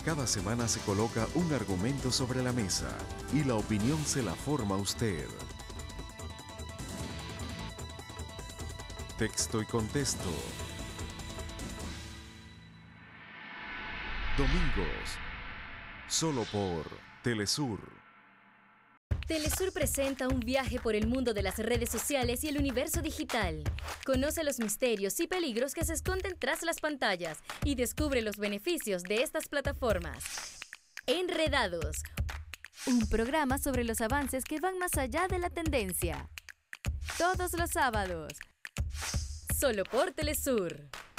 Cada semana se coloca un argumento sobre la mesa y la opinión se la forma usted. Texto y contexto. Domingos, solo por Telesur. Telesur presenta un viaje por el mundo de las redes sociales y el universo digital. Conoce los misterios y peligros que se esconden tras las pantallas y descubre los beneficios de estas plataformas. Enredados, un programa sobre los avances que van más allá de la tendencia. Todos los sábados, solo por Telesur.